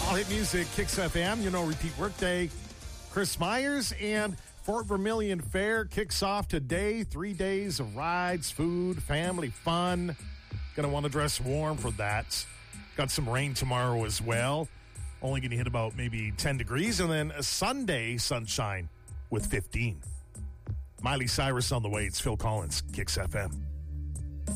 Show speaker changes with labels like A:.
A: All hit music, Kicks FM, repeat workday. Chris Myers and Fort Vermilion Fair kicks off today. 3 days of rides, food, family fun. Going to want to dress warm for that. Got some rain tomorrow as well. Only going to hit about maybe 10 degrees. And then a Sunday sunshine with 15. Miley Cyrus on the way. It's Phil Collins, Kicks FM.